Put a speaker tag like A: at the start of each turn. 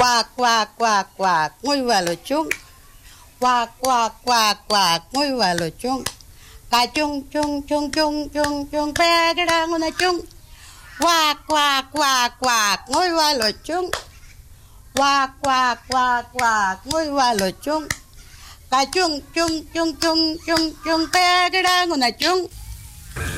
A: Quack, quack, quack, quack, muy malo chung. Quack, quack, quack, quack, muy malo chung. Cachung, chung, chung, chung, chung, chung, pegarán una chung. Quack, quack, quack, quack, muy malo chung. Quack, quack, quack, quack, muy malo chung. Cachung, chung, chung, chung, chung, chung, pegarán una chung.